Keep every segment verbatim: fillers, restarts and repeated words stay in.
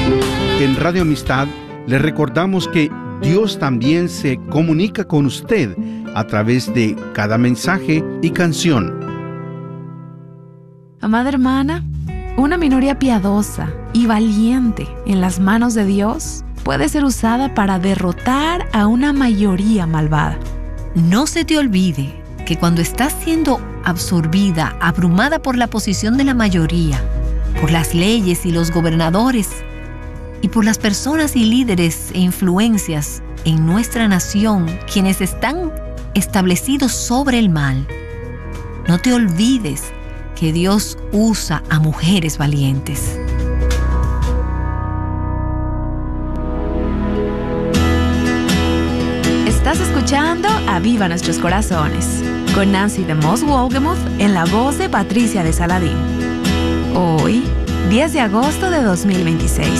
En Radio Amistad le recordamos que Dios también se comunica con usted a través de cada mensaje y canción. Amada hermana, una minoría piadosa y valiente en las manos de Dios puede ser usada para derrotar a una mayoría malvada. No se te olvide que cuando estás siendo absorbida, abrumada por la posición de la mayoría, por las leyes y los gobernadores, y por las personas y líderes e influencias en nuestra nación, quienes están establecidos sobre el mal, no te olvides que Dios usa a mujeres valientes. Estás escuchando Aviva Nuestros Corazones, con Nancy DeMoss Wolgemuth en la voz de Patricia de Saladín. Hoy, diez de agosto de dos mil veintiséis.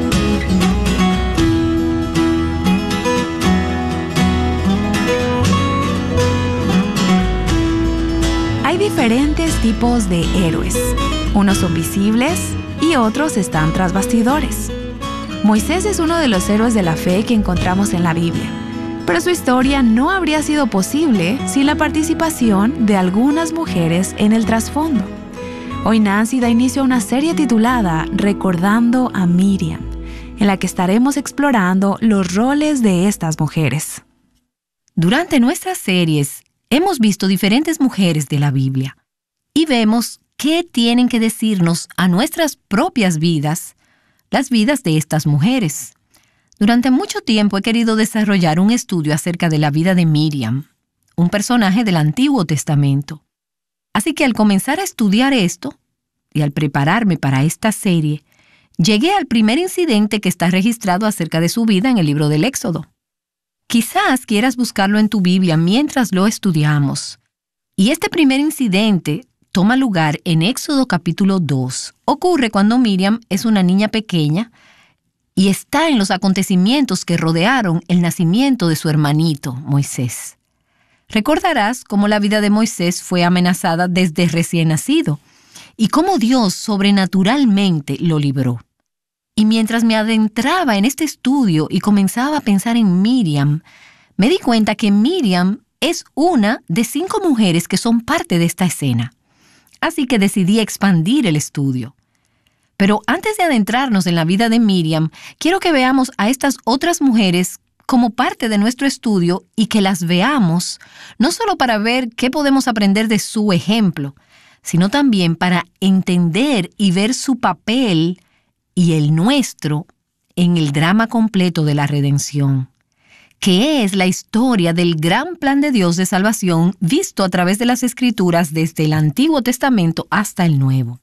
Hay diferentes tipos de héroes. Unos son visibles y otros están tras bastidores. Moisés es uno de los héroes de la fe que encontramos en la Biblia, pero su historia no habría sido posible sin la participación de algunas mujeres en el trasfondo. Hoy Nancy da inicio a una serie titulada Recordando a Miriam, en la que estaremos explorando los roles de estas mujeres. Durante nuestras series, hemos visto diferentes mujeres de la Biblia y vemos qué tienen que decirnos a nuestras propias vidas, las vidas de estas mujeres. Durante mucho tiempo he querido desarrollar un estudio acerca de la vida de Miriam, un personaje del Antiguo Testamento. Así que al comenzar a estudiar esto y al prepararme para esta serie, llegué al primer incidente que está registrado acerca de su vida en el libro del Éxodo. Quizás quieras buscarlo en tu Biblia mientras lo estudiamos. Y este primer incidente toma lugar en Éxodo capítulo dos. Ocurre cuando Miriam es una niña pequeña y está en los acontecimientos que rodearon el nacimiento de su hermanito, Moisés. Recordarás cómo la vida de Moisés fue amenazada desde recién nacido y cómo Dios sobrenaturalmente lo libró. Y mientras me adentraba en este estudio y comenzaba a pensar en Miriam, me di cuenta que Miriam es una de cinco mujeres que son parte de esta escena. Así que decidí expandir el estudio. Pero antes de adentrarnos en la vida de Miriam, quiero que veamos a estas otras mujeres como parte de nuestro estudio y que las veamos no solo para ver qué podemos aprender de su ejemplo, sino también para entender y ver su papel y el nuestro en el drama completo de la redención, que es la historia del gran plan de Dios de salvación visto a través de las Escrituras desde el Antiguo Testamento hasta el Nuevo.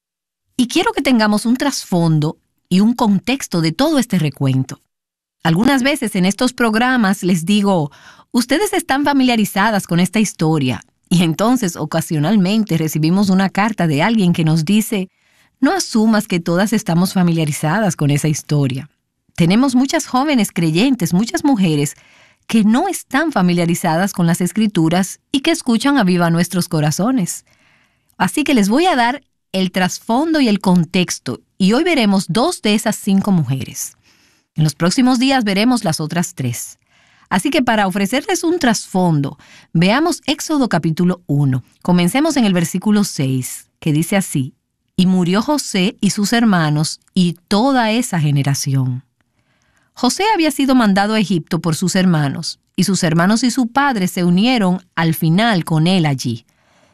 Y quiero que tengamos un trasfondo y un contexto de todo este recuento. Algunas veces en estos programas les digo, ustedes están familiarizadas con esta historia, y entonces ocasionalmente recibimos una carta de alguien que nos dice, no asumas que todas estamos familiarizadas con esa historia. Tenemos muchas jóvenes creyentes, muchas mujeres, que no están familiarizadas con las Escrituras y que escuchan Aviva Nuestros Corazones. Así que les voy a dar el trasfondo y el contexto, y hoy veremos dos de esas cinco mujeres. En los próximos días veremos las otras tres. Así que para ofrecerles un trasfondo, veamos Éxodo capítulo uno. Comencemos en el versículo seis, que dice así, y murió José y sus hermanos y toda esa generación. José había sido mandado a Egipto por sus hermanos, y sus hermanos y su padre se unieron al final con él allí.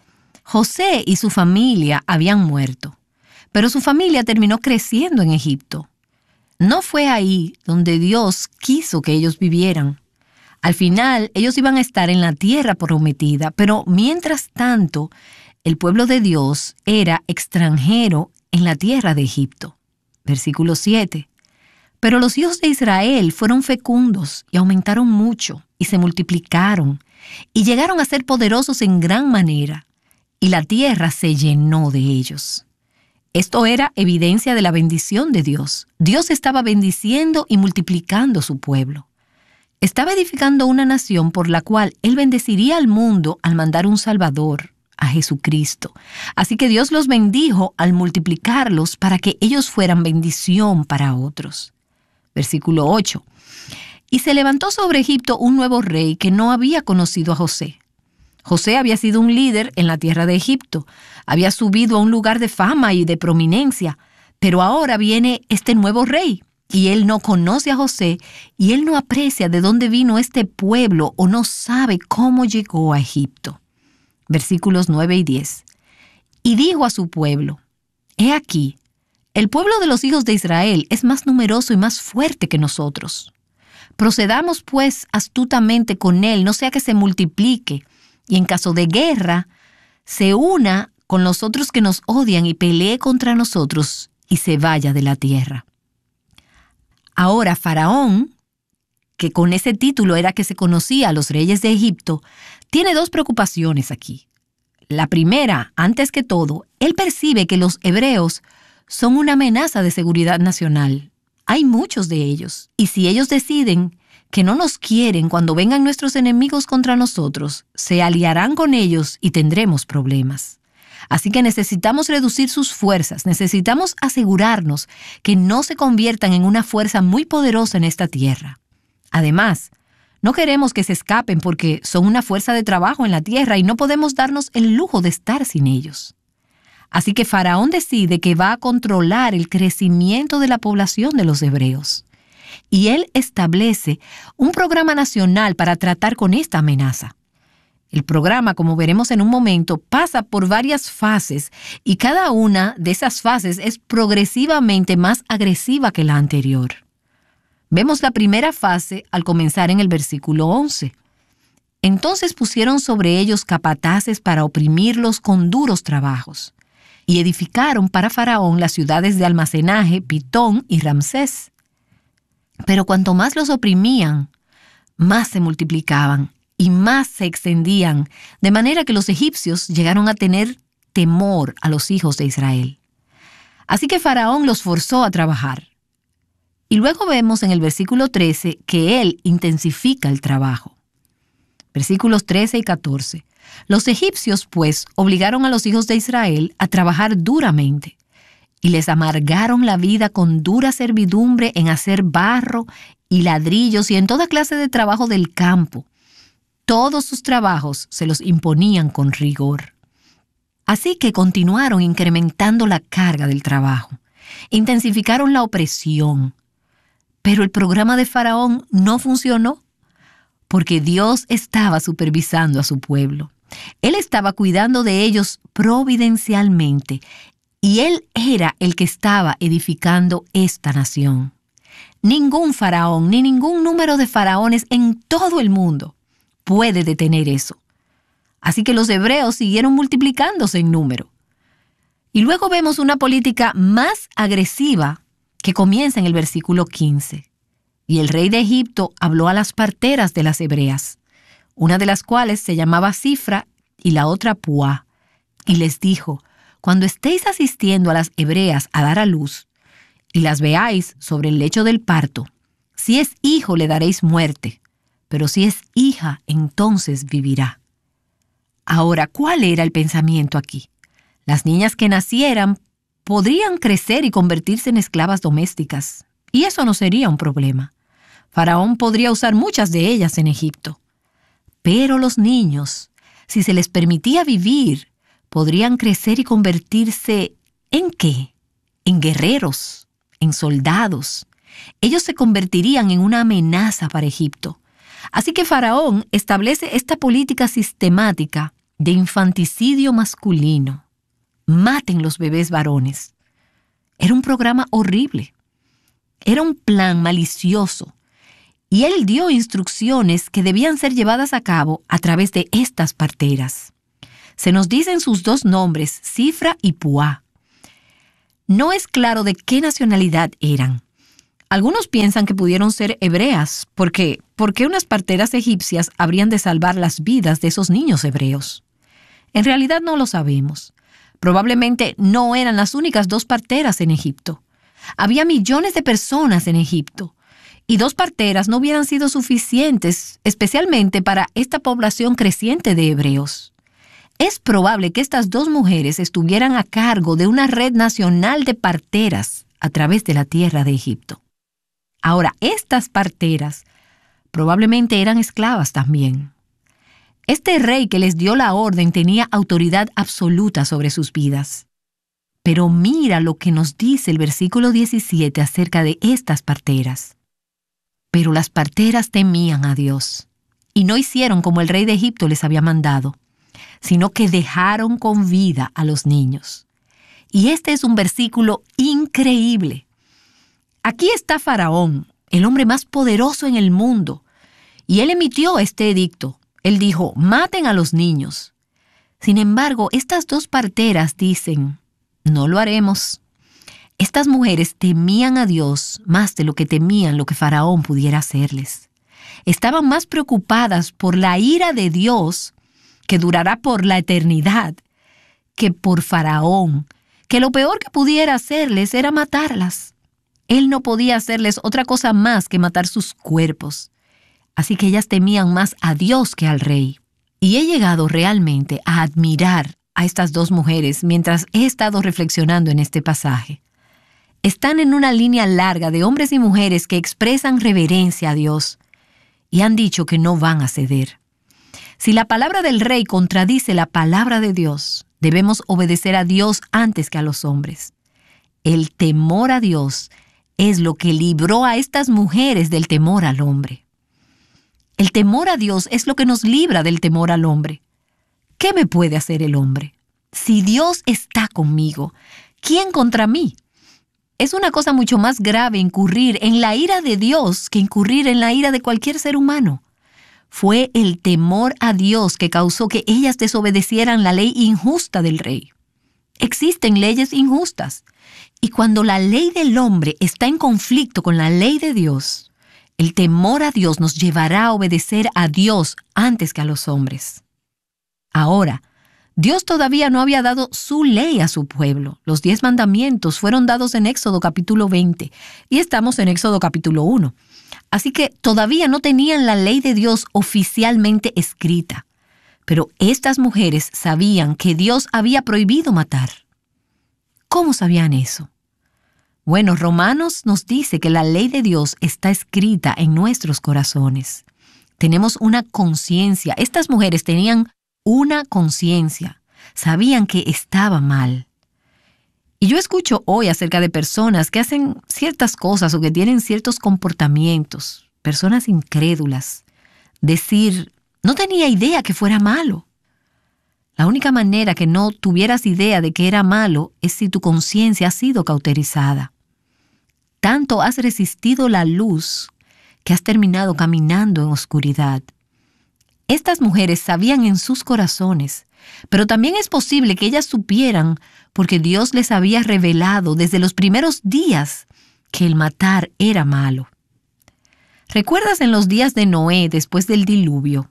José y su familia habían muerto, pero su familia terminó creciendo en Egipto. No fue ahí donde Dios quiso que ellos vivieran. Al final, ellos iban a estar en la tierra prometida, pero mientras tanto, el pueblo de Dios era extranjero en la tierra de Egipto. Versículo siete. Pero los hijos de Israel fueron fecundos y aumentaron mucho y se multiplicaron y llegaron a ser poderosos en gran manera y la tierra se llenó de ellos. Esto era evidencia de la bendición de Dios. Dios estaba bendiciendo y multiplicando su pueblo. Estaba edificando una nación por la cual Él bendeciría al mundo al mandar un Salvador, a Jesucristo. Así que Dios los bendijo al multiplicarlos para que ellos fueran bendición para otros. Versículo ocho. Y se levantó sobre Egipto un nuevo rey que no había conocido a José. José había sido un líder en la tierra de Egipto, había subido a un lugar de fama y de prominencia, pero ahora viene este nuevo rey, y él no conoce a José, y él no aprecia de dónde vino este pueblo o no sabe cómo llegó a Egipto. Versículos nueve y diez. Y dijo a su pueblo: He aquí, el pueblo de los hijos de Israel es más numeroso y más fuerte que nosotros. Procedamos pues astutamente con él, no sea que se multiplique, y en caso de guerra, se una con los otros que nos odian y pelee contra nosotros y se vaya de la tierra. Ahora Faraón, que con ese título era que se conocía a los reyes de Egipto, tiene dos preocupaciones aquí. La primera, antes que todo, él percibe que los hebreos son una amenaza de seguridad nacional. Hay muchos de ellos, y si ellos deciden que no nos quieren cuando vengan nuestros enemigos contra nosotros, se aliarán con ellos y tendremos problemas. Así que necesitamos reducir sus fuerzas, necesitamos asegurarnos que no se conviertan en una fuerza muy poderosa en esta tierra. Además, no queremos que se escapen porque son una fuerza de trabajo en la tierra y no podemos darnos el lujo de estar sin ellos. Así que Faraón decide que va a controlar el crecimiento de la población de los hebreos. Y él establece un programa nacional para tratar con esta amenaza. El programa, como veremos en un momento, pasa por varias fases y cada una de esas fases es progresivamente más agresiva que la anterior. Vemos la primera fase al comenzar en el versículo once. Entonces pusieron sobre ellos capataces para oprimirlos con duros trabajos, y edificaron para Faraón las ciudades de almacenaje, Pitón y Ramsés. Pero cuanto más los oprimían, más se multiplicaban y más se extendían, de manera que los egipcios llegaron a tener temor a los hijos de Israel. Así que Faraón los forzó a trabajar. Y luego vemos en el versículo trece que él intensifica el trabajo. Versículos trece y catorce. Los egipcios, pues, obligaron a los hijos de Israel a trabajar duramente, y les amargaron la vida con dura servidumbre en hacer barro y ladrillos y en toda clase de trabajo del campo. Todos sus trabajos se los imponían con rigor. Así que continuaron incrementando la carga del trabajo, intensificaron la opresión. Pero el programa de Faraón no funcionó, porque Dios estaba supervisando a su pueblo. Él estaba cuidando de ellos providencialmente, y él era el que estaba edificando esta nación. Ningún faraón, ni ningún número de faraones en todo el mundo puede detener eso. Así que los hebreos siguieron multiplicándose en número. Y luego vemos una política más agresiva que comienza en el versículo quince. Y el rey de Egipto habló a las parteras de las hebreas, una de las cuales se llamaba Cifra y la otra Puá, y les dijo: cuando estéis asistiendo a las hebreas a dar a luz, y las veáis sobre el lecho del parto, si es hijo le daréis muerte, pero si es hija, entonces vivirá. Ahora, ¿cuál era el pensamiento aquí? Las niñas que nacieran podrían crecer y convertirse en esclavas domésticas, y eso no sería un problema. Faraón podría usar muchas de ellas en Egipto. Pero los niños, si se les permitía vivir, podrían crecer y convertirse ¿en qué? En guerreros, en soldados. Ellos se convertirían en una amenaza para Egipto. Así que Faraón establece esta política sistemática de infanticidio masculino. Maten los bebés varones. Era un programa horrible. Era un plan malicioso. Y él dio instrucciones que debían ser llevadas a cabo a través de estas parteras. Se nos dicen sus dos nombres, Cifra y Puá. No es claro de qué nacionalidad eran. Algunos piensan que pudieron ser hebreas, porque ¿por qué unas parteras egipcias habrían de salvar las vidas de esos niños hebreos? En realidad no lo sabemos. Probablemente no eran las únicas dos parteras en Egipto. Había millones de personas en Egipto, y dos parteras no hubieran sido suficientes, especialmente para esta población creciente de hebreos. Es probable que estas dos mujeres estuvieran a cargo de una red nacional de parteras a través de la tierra de Egipto. Ahora, estas parteras probablemente eran esclavas también. Este rey que les dio la orden tenía autoridad absoluta sobre sus vidas. Pero mira lo que nos dice el versículo diecisiete acerca de estas parteras. Pero las parteras temían a Dios y no hicieron como el rey de Egipto les había mandado, sino que dejaron con vida a los niños. Y este es un versículo increíble. Aquí está Faraón, el hombre más poderoso en el mundo, y él emitió este edicto. Él dijo, maten a los niños. Sin embargo, estas dos parteras dicen, no lo haremos. Estas mujeres temían a Dios más de lo que temían lo que Faraón pudiera hacerles. Estaban más preocupadas por la ira de Dios, que durará por la eternidad, que por Faraón, que lo peor que pudiera hacerles era matarlas. Él no podía hacerles otra cosa más que matar sus cuerpos. Así que ellas temían más a Dios que al rey. Y he llegado realmente a admirar a estas dos mujeres mientras he estado reflexionando en este pasaje. Están en una línea larga de hombres y mujeres que expresan reverencia a Dios y han dicho que no van a ceder. Si la palabra del rey contradice la palabra de Dios, debemos obedecer a Dios antes que a los hombres. El temor a Dios es lo que libró a estas mujeres del temor al hombre. El temor a Dios es lo que nos libra del temor al hombre. ¿Qué me puede hacer el hombre? Si Dios está conmigo, ¿quién contra mí? Es una cosa mucho más grave incurrir en la ira de Dios que incurrir en la ira de cualquier ser humano. Fue el temor a Dios que causó que ellas desobedecieran la ley injusta del rey. Existen leyes injustas, y cuando la ley del hombre está en conflicto con la ley de Dios, el temor a Dios nos llevará a obedecer a Dios antes que a los hombres. Ahora, Dios todavía no había dado su ley a su pueblo. Los diez mandamientos fueron dados en Éxodo capítulo veinte y estamos en Éxodo capítulo uno. Así que todavía no tenían la ley de Dios oficialmente escrita. Pero estas mujeres sabían que Dios había prohibido matar. ¿Cómo sabían eso? Bueno, Romanos nos dice que la ley de Dios está escrita en nuestros corazones. Tenemos una conciencia. Estas mujeres tenían una conciencia. Sabían que estaba mal. Y yo escucho hoy acerca de personas que hacen ciertas cosas o que tienen ciertos comportamientos, personas incrédulas, decir, no tenía idea que fuera malo. La única manera que no tuvieras idea de que era malo es si tu conciencia ha sido cauterizada. Tanto has resistido la luz que has terminado caminando en oscuridad. Estas mujeres sabían en sus corazones, pero también es posible que ellas supieran porque Dios les había revelado desde los primeros días que el matar era malo. ¿Recuerdas en los días de Noé después del diluvio?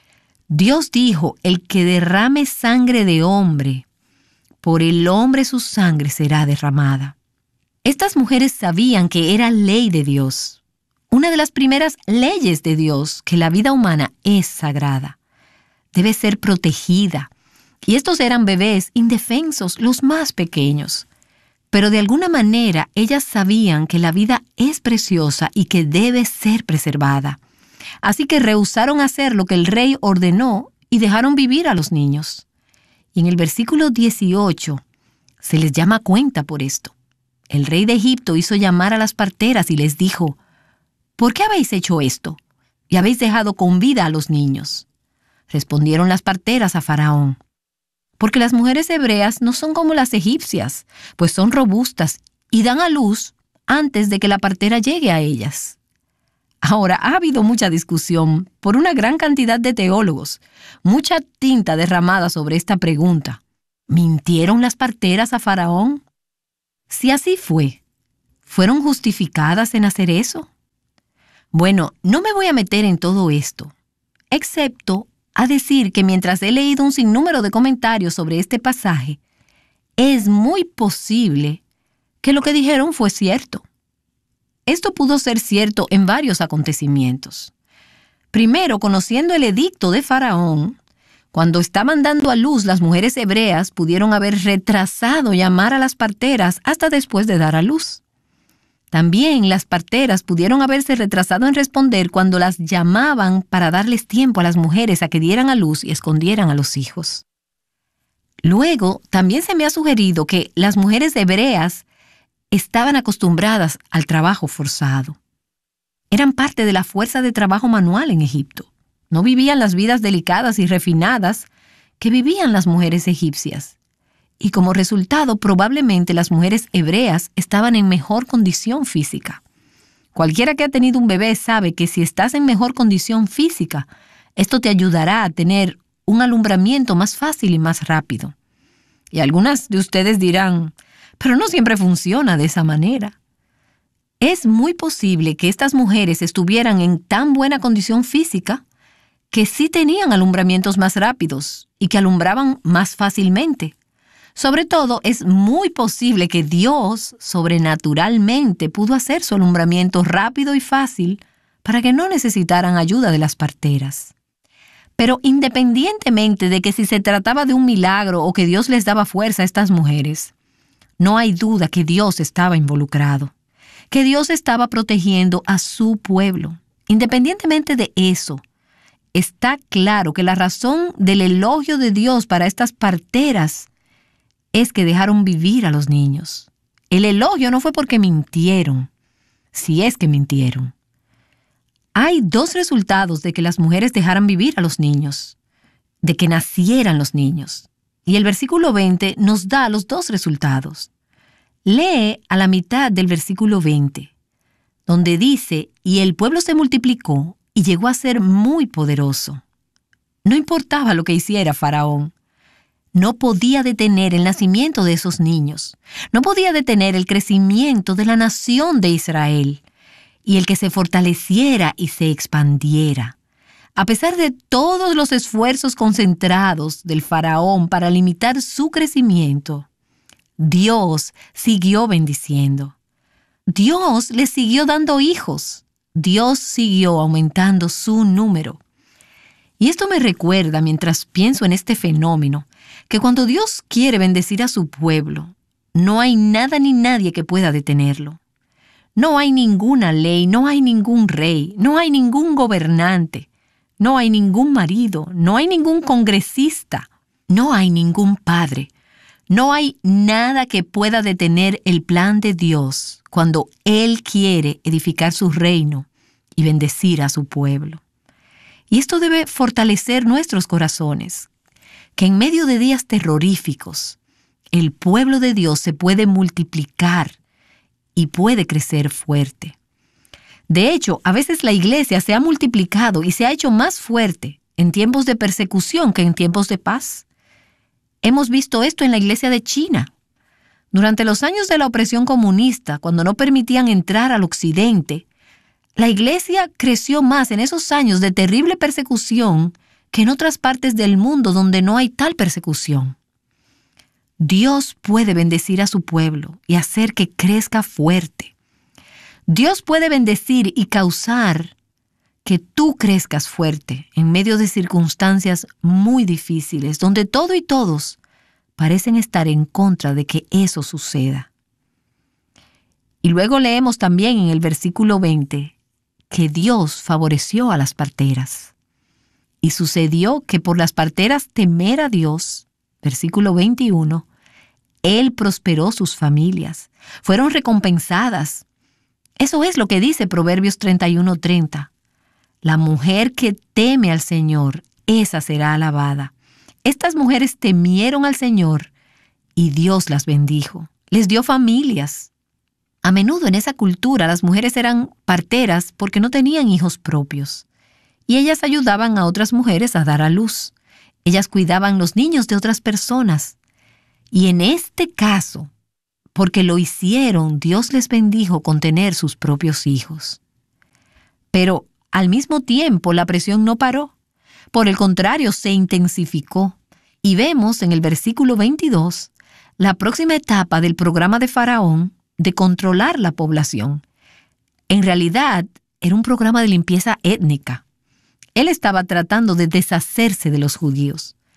Dios dijo, el que derrame sangre de hombre, por el hombre su sangre será derramada. Estas mujeres sabían que era ley de Dios. Una de las primeras leyes de Dios, que la vida humana es sagrada. Debe ser protegida. Y estos eran bebés indefensos, los más pequeños. Pero de alguna manera ellas sabían que la vida es preciosa y que debe ser preservada. Así que rehusaron hacer lo que el rey ordenó y dejaron vivir a los niños. Y en el versículo dieciocho se les llama a cuenta por esto. El rey de Egipto hizo llamar a las parteras y les dijo, ¿por qué habéis hecho esto? Y habéis dejado con vida a los niños. Respondieron las parteras a Faraón, porque las mujeres hebreas no son como las egipcias, pues son robustas y dan a luz antes de que la partera llegue a ellas. Ahora, ha habido mucha discusión por una gran cantidad de teólogos, mucha tinta derramada sobre esta pregunta. ¿Mintieron las parteras a Faraón? Si así fue, ¿fueron justificadas en hacer eso? Bueno, no me voy a meter en todo esto, excepto a decir que mientras he leído un sinnúmero de comentarios sobre este pasaje, es muy posible que lo que dijeron fue cierto. Esto pudo ser cierto en varios acontecimientos. Primero, conociendo el edicto de Faraón, Cuando estaban dando a luz, las mujeres hebreas pudieron haber retrasado llamar a las parteras hasta después de dar a luz. También las parteras pudieron haberse retrasado en responder cuando las llamaban para darles tiempo a las mujeres a que dieran a luz y escondieran a los hijos. Luego, también se me ha sugerido que las mujeres hebreas estaban acostumbradas al trabajo forzado. Eran parte de la fuerza de trabajo manual en Egipto. No vivían las vidas delicadas y refinadas que vivían las mujeres egipcias. Y como resultado, probablemente las mujeres hebreas estaban en mejor condición física. Cualquiera que ha tenido un bebé sabe que si estás en mejor condición física, esto te ayudará a tener un alumbramiento más fácil y más rápido. Y algunas de ustedes dirán, pero no siempre funciona de esa manera. Es muy posible que estas mujeres estuvieran en tan buena condición física que sí tenían alumbramientos más rápidos y que alumbraban más fácilmente. Sobre todo, es muy posible que Dios sobrenaturalmente pudo hacer su alumbramiento rápido y fácil para que no necesitaran ayuda de las parteras. Pero independientemente de que si se trataba de un milagro o que Dios les daba fuerza a estas mujeres, no hay duda que Dios estaba involucrado, que Dios estaba protegiendo a su pueblo. Independientemente de eso, está claro que la razón del elogio de Dios para estas parteras es que dejaron vivir a los niños. El elogio no fue porque mintieron, si es que mintieron. Hay dos resultados de que las mujeres dejaran vivir a los niños, de que nacieran los niños. Y el versículo veinte nos da los dos resultados. Lee a la mitad del versículo veinte, donde dice, y el pueblo se multiplicó y llegó a ser muy poderoso. No importaba lo que hiciera Faraón. No podía detener el nacimiento de esos niños. No podía detener el crecimiento de la nación de Israel y el que se fortaleciera y se expandiera. A pesar de todos los esfuerzos concentrados del faraón para limitar su crecimiento, Dios siguió bendiciendo. Dios les siguió dando hijos. Dios siguió aumentando su número. Y esto me recuerda, mientras pienso en este fenómeno, que cuando Dios quiere bendecir a su pueblo, no hay nada ni nadie que pueda detenerlo. No hay ninguna ley, no hay ningún rey, no hay ningún gobernante, no hay ningún marido, no hay ningún congresista, no hay ningún padre, no hay nada que pueda detener el plan de Dios cuando Él quiere edificar su reino y bendecir a su pueblo. Y esto debe fortalecer nuestros corazones, que en medio de días terroríficos, el pueblo de Dios se puede multiplicar y puede crecer fuerte. De hecho, a veces la iglesia se ha multiplicado y se ha hecho más fuerte en tiempos de persecución que en tiempos de paz. Hemos visto esto en la iglesia de China. Durante los años de la opresión comunista, cuando no permitían entrar al occidente, la iglesia creció más en esos años de terrible persecución que en otras partes del mundo donde no hay tal persecución. Dios puede bendecir a su pueblo y hacer que crezca fuerte. Dios puede bendecir y causar que tú crezcas fuerte en medio de circunstancias muy difíciles, donde todo y todos parecen estar en contra de que eso suceda. Y luego leemos también en el versículo veinte que Dios favoreció a las parteras. Y sucedió que por las parteras temer a Dios, versículo veintiuno, Él prosperó sus familias, fueron recompensadas. Eso es lo que dice Proverbios treinta y uno treinta. La mujer que teme al Señor, esa será alabada. Estas mujeres temieron al Señor y Dios las bendijo, les dio familias. A menudo en esa cultura las mujeres eran parteras porque no tenían hijos propios. Y ellas ayudaban a otras mujeres a dar a luz. Ellas cuidaban los niños de otras personas. Y en este caso, porque lo hicieron, Dios les bendijo con tener sus propios hijos. Pero al mismo tiempo la presión no paró. Por el contrario, se intensificó. Y vemos en el versículo veintidós la próxima etapa del programa de Faraón de controlar la población. En realidad, era un programa de limpieza étnica. Él estaba tratando de deshacerse de los judíos.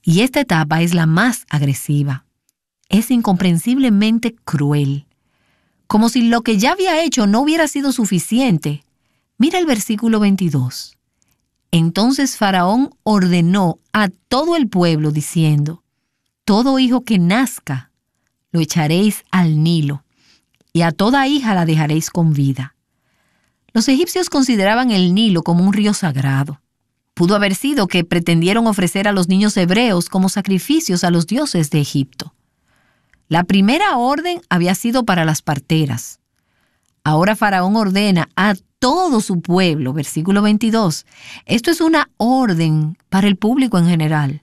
Y esta etapa es la más agresiva. Es incomprensiblemente cruel. Como si lo que ya había hecho no hubiera sido suficiente. Mira el versículo veintidós. Entonces Faraón ordenó a todo el pueblo diciendo: todo hijo que nazca lo echaréis al Nilo, y a toda hija la dejaréis con vida. Los egipcios consideraban el Nilo como un río sagrado. Pudo haber sido que pretendieron ofrecer a los niños hebreos como sacrificios a los dioses de Egipto. La primera orden había sido para las parteras. Ahora Faraón ordena a todo su pueblo, versículo veintidós. Esto es una orden para el público en general.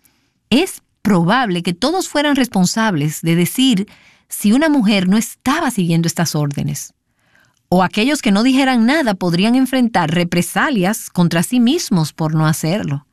Es probable que todos fueran responsables de decir si una mujer no estaba siguiendo estas órdenes. O aquellos que no dijeran nada podrían enfrentar represalias contra sí mismos por no hacerlo.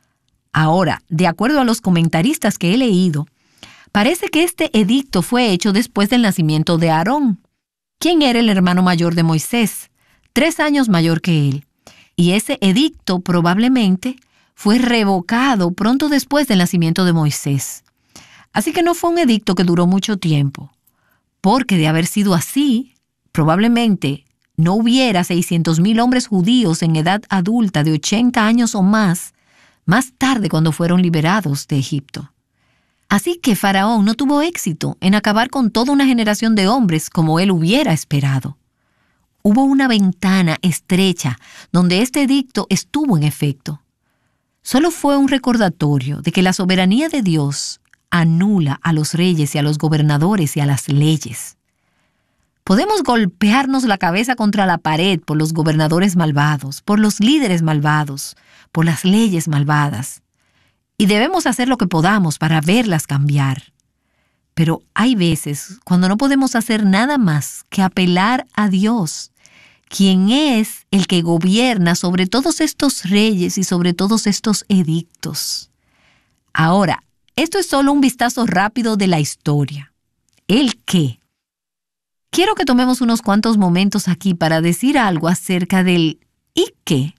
Ahora, de acuerdo a los comentaristas que he leído, parece que este edicto fue hecho después del nacimiento de Aarón, quien era el hermano mayor de Moisés, tres años mayor que él. Y ese edicto probablemente fue revocado pronto después del nacimiento de Moisés. Así que no fue un edicto que duró mucho tiempo, porque de haber sido así, probablemente no hubiera seiscientos mil hombres judíos en edad adulta de ochenta años o más, más tarde cuando fueron liberados de Egipto. Así que Faraón no tuvo éxito en acabar con toda una generación de hombres como él hubiera esperado. Hubo una ventana estrecha donde este edicto estuvo en efecto. Solo fue un recordatorio de que la soberanía de Dios anula a los reyes y a los gobernadores y a las leyes. Podemos golpearnos la cabeza contra la pared por los gobernadores malvados, por los líderes malvados, por las leyes malvadas. Y debemos hacer lo que podamos para verlas cambiar. Pero hay veces cuando no podemos hacer nada más que apelar a Dios, quien es el que gobierna sobre todos estos reyes y sobre todos estos edictos. Ahora, esto es solo un vistazo rápido de la historia. ¿El qué? Quiero que tomemos unos cuantos momentos aquí para decir algo acerca del ¿y qué?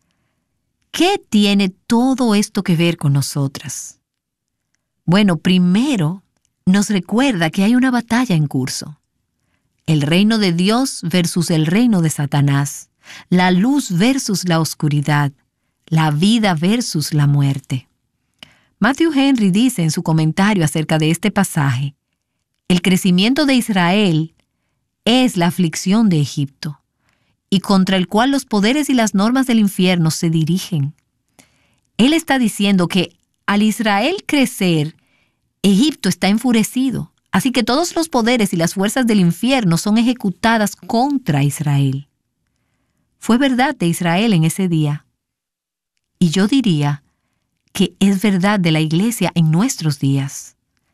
¿Qué tiene todo esto que ver con nosotras? Bueno, primero nos recuerda que hay una batalla en curso. El reino de Dios versus el reino de Satanás, la luz versus la oscuridad, la vida versus la muerte. Matthew Henry dice en su comentario acerca de este pasaje: el crecimiento de Israel es la aflicción de Egipto, y contra el cual los poderes y las normas del infierno se dirigen. Él está diciendo que al Israel crecer, Egipto está enfurecido, así que todos los poderes y las fuerzas del infierno son ejecutadas contra Israel. Fue verdad de Israel en ese día. Y yo diría que es verdad de la iglesia en nuestros días.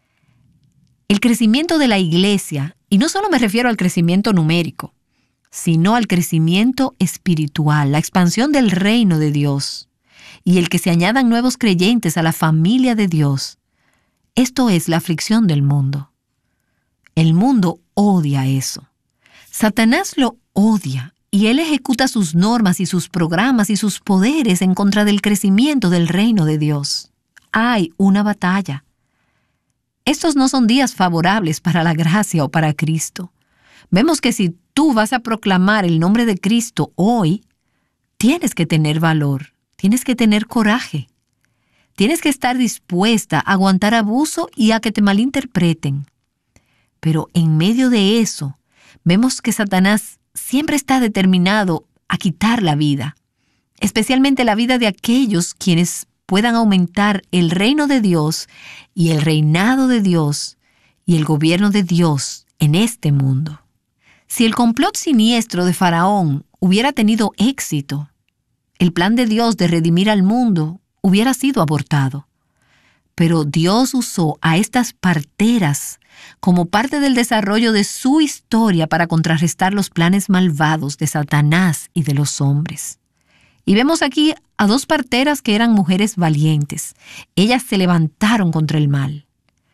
El crecimiento de la iglesia, y no solo me refiero al crecimiento numérico, sino al crecimiento espiritual, la expansión del reino de Dios, y el que se añadan nuevos creyentes a la familia de Dios. Esto es la aflicción del mundo. El mundo odia eso. Satanás lo odia, y él ejecuta sus normas y sus programas y sus poderes en contra del crecimiento del reino de Dios. Hay una batalla. Estos no son días favorables para la gracia o para Cristo. Vemos que si tú vas a proclamar el nombre de Cristo hoy, tienes que tener valor, tienes que tener coraje. Tienes que estar dispuesta a aguantar abuso y a que te malinterpreten. Pero en medio de eso, vemos que Satanás siempre está determinado a quitar la vida, especialmente la vida de aquellos quienes puedan aumentar el reino de Dios y el reinado de Dios y el gobierno de Dios en este mundo. Si el complot siniestro de Faraón hubiera tenido éxito, el plan de Dios de redimir al mundo hubiera sido abortado. Pero Dios usó a estas parteras como parte del desarrollo de su historia para contrarrestar los planes malvados de Satanás y de los hombres. Y vemos aquí a dos parteras que eran mujeres valientes. Ellas se levantaron contra el mal.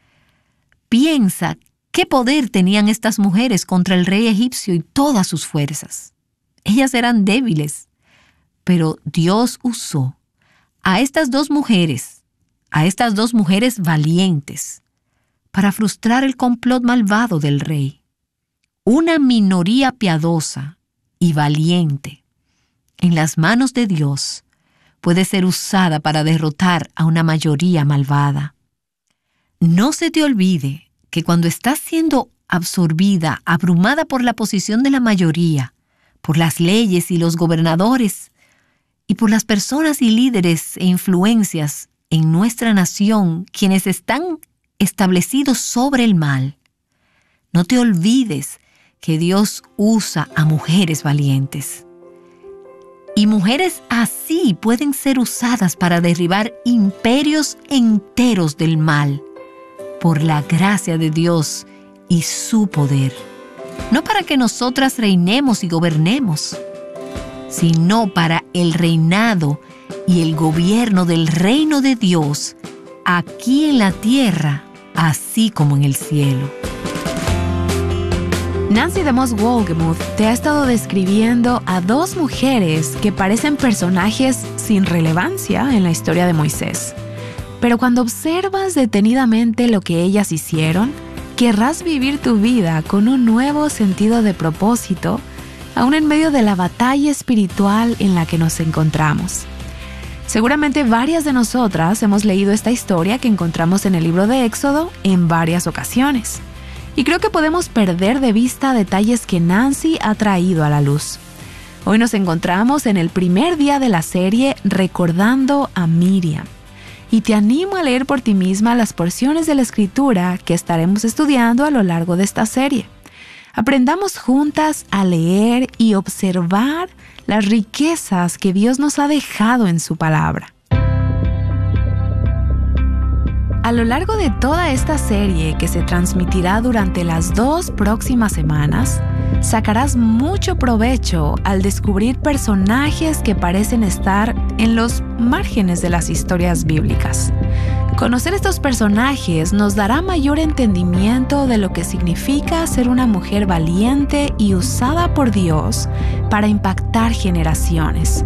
Piensa qué poder tenían estas mujeres contra el rey egipcio y todas sus fuerzas. Ellas eran débiles, pero Dios usó a estas dos mujeres, a estas dos mujeres valientes para frustrar el complot malvado del rey. Una minoría piadosa y valiente en las manos de Dios puede ser usada para derrotar a una mayoría malvada. No se te olvide que cuando estás siendo absorbida, abrumada por la posición de la mayoría, por las leyes y los gobernadores, y por las personas y líderes e influencias en nuestra nación, quienes están establecidos sobre el mal, no te olvides que Dios usa a mujeres valientes. Y mujeres así pueden ser usadas para derribar imperios enteros del mal, por la gracia de Dios y su poder. No para que nosotras reinemos y gobernemos, sino para el reinado y el gobierno del reino de Dios aquí en la tierra, así como en el cielo. Nancy DeMoss Wolgemuth te ha estado describiendo a dos mujeres que parecen personajes sin relevancia en la historia de Moisés. Pero cuando observas detenidamente lo que ellas hicieron, querrás vivir tu vida con un nuevo sentido de propósito, aún en medio de la batalla espiritual en la que nos encontramos. Seguramente varias de nosotras hemos leído esta historia que encontramos en el libro de Éxodo en varias ocasiones. Y creo que podemos perder de vista detalles que Nancy ha traído a la luz. Hoy nos encontramos en el primer día de la serie Recordando a Miriam. Y te animo a leer por ti misma las porciones de la Escritura que estaremos estudiando a lo largo de esta serie. Aprendamos juntas a leer y observar las riquezas que Dios nos ha dejado en su palabra. A lo largo de toda esta serie que se transmitirá durante las dos próximas semanas, sacarás mucho provecho al descubrir personajes que parecen estar en los márgenes de las historias bíblicas. Conocer estos personajes nos dará mayor entendimiento de lo que significa ser una mujer valiente y usada por Dios para impactar generaciones.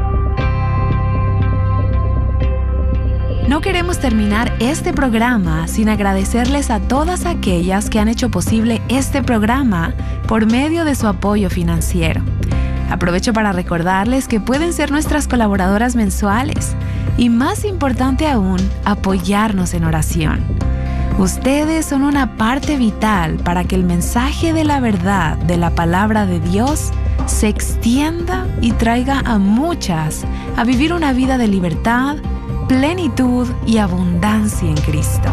No queremos terminar este programa sin agradecerles a todas aquellas que han hecho posible este programa por medio de su apoyo financiero. Aprovecho para recordarles que pueden ser nuestras colaboradoras mensuales y, más importante aún, apoyarnos en oración. Ustedes son una parte vital para que el mensaje de la verdad de la palabra de Dios se extienda y traiga a muchas a vivir una vida de libertad, plenitud y abundancia en Cristo.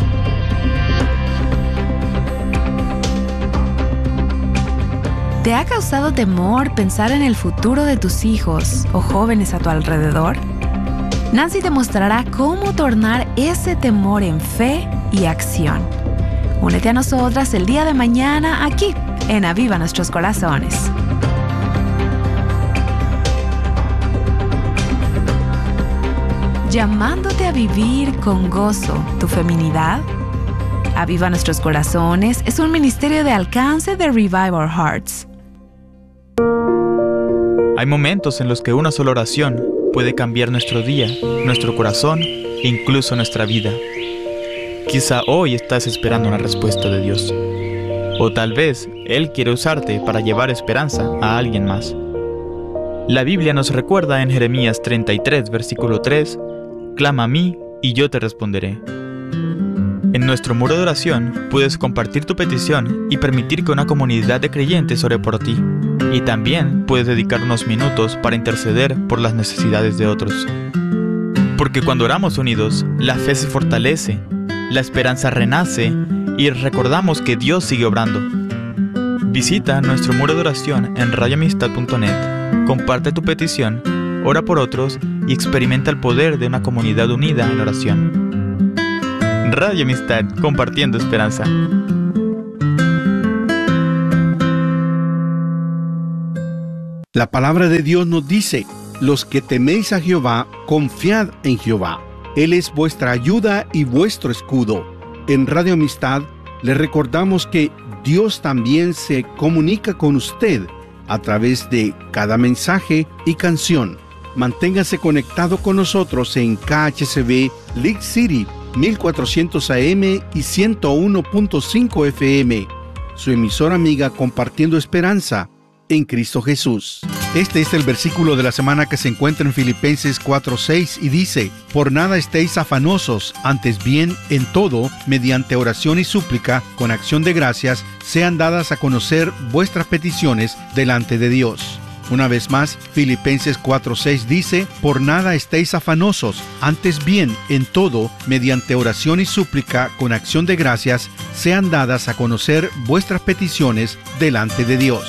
¿Te ha causado temor pensar en el futuro de tus hijos o jóvenes a tu alrededor? Nancy te mostrará cómo tornar ese temor en fe y acción. Únete a nosotras el día de mañana aquí en Aviva Nuestros Corazones. Llamándote a vivir con gozo tu feminidad. Aviva Nuestros Corazones es un ministerio de alcance de Revive Our Hearts. Hay momentos en los que una sola oración puede cambiar nuestro día, nuestro corazón e incluso nuestra vida. Quizá hoy estás esperando una respuesta de Dios. O tal vez Él quiere usarte para llevar esperanza a alguien más. La Biblia nos recuerda en Jeremías treinta y tres, versículo tres, «Clama a mí y yo te responderé». En nuestro muro de oración puedes compartir tu petición y permitir que una comunidad de creyentes ore por ti. Y también puedes dedicar unos minutos para interceder por las necesidades de otros. Porque cuando oramos unidos, la fe se fortalece, la esperanza renace y recordamos que Dios sigue obrando. Visita nuestro muro de oración en radio amistad punto net, comparte tu petición, ora por otros y experimenta el poder de una comunidad unida en oración. Radio Amistad, compartiendo esperanza. La palabra de Dios nos dice: los que teméis a Jehová, confiad en Jehová. Él es vuestra ayuda y vuestro escudo. En Radio Amistad le recordamos que Dios también se comunica con usted a través de cada mensaje y canción. Manténgase conectado con nosotros en K H C B League City, mil cuatrocientos A M y ciento uno punto cinco F M. Su emisora amiga compartiendo esperanza en Cristo Jesús. Este es el versículo de la semana que se encuentra en Filipenses cuatro seis y dice: Por nada estéis afanosos, antes bien, en todo, mediante oración y súplica, con acción de gracias, sean dadas a conocer vuestras peticiones delante de Dios. Una vez más, Filipenses cuatro seis dice: Por nada estéis afanosos, antes bien, en todo, mediante oración y súplica, con acción de gracias, sean dadas a conocer vuestras peticiones delante de Dios.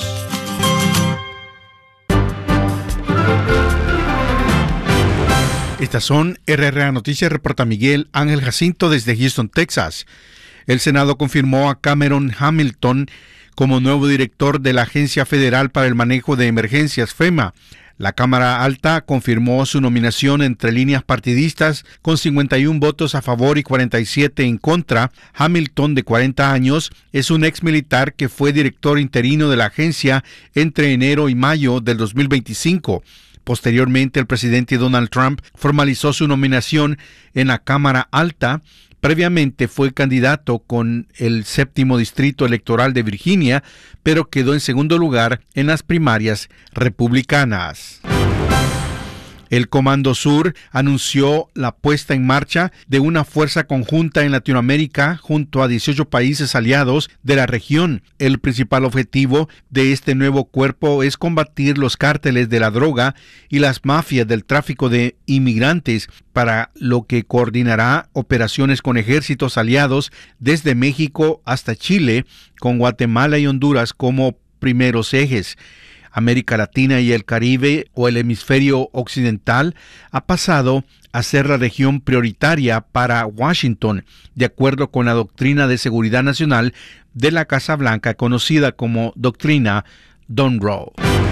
Estas son R R A Noticias, reporta Miguel Ángel Jacinto desde Houston, Texas. El Senado confirmó a Cameron Hamilton como nuevo director de la Agencia Federal para el Manejo de Emergencias, FEMA. La Cámara Alta confirmó su nominación entre líneas partidistas con cincuenta y uno votos a favor y cuarenta y siete en contra. Hamilton, de cuarenta años, es un ex militar que fue director interino de la agencia entre enero y mayo del dos mil veinticinco. Posteriormente, el presidente Donald Trump formalizó su nominación en la Cámara Alta. Previamente fue candidato con el séptimo distrito electoral de Virginia, pero quedó en segundo lugar en las primarias republicanas. El Comando Sur anunció la puesta en marcha de una fuerza conjunta en Latinoamérica junto a dieciocho países aliados de la región. El principal objetivo de este nuevo cuerpo es combatir los cárteles de la droga y las mafias del tráfico de inmigrantes, para lo que coordinará operaciones con ejércitos aliados desde México hasta Chile, con Guatemala y Honduras como primeros ejes. América Latina y el Caribe, o el hemisferio occidental, ha pasado a ser la región prioritaria para Washington, de acuerdo con la doctrina de seguridad nacional de la Casa Blanca, conocida como Doctrina Monroe.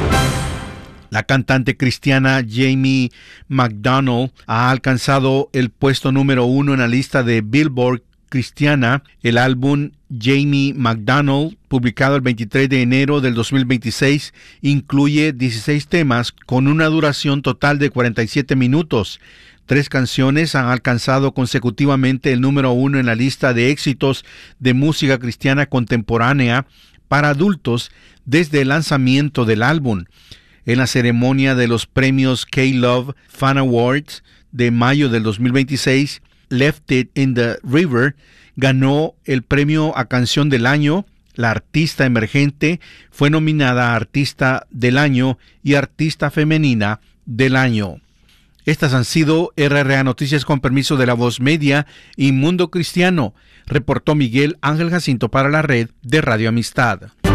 La cantante cristiana Jamie McDonald ha alcanzado el puesto número uno en la lista de Billboard cristiana. El álbum Jamie McDonald, publicado el veintitrés de enero del dos mil veintiséis, incluye dieciséis temas con una duración total de cuarenta y siete minutos. Tres canciones han alcanzado consecutivamente el número uno en la lista de éxitos de música cristiana contemporánea para adultos desde el lanzamiento del álbum. En la ceremonia de los premios K-Love Fan Awards de mayo del dos mil veintiséis, Left It in the River ganó el premio a Canción del Año. La artista emergente fue nominada a Artista del Año y Artista Femenina del Año. Estas han sido R R A Noticias con permiso de La Voz Media y Mundo Cristiano. Reportó Miguel Ángel Jacinto para la red de Radio Amistad.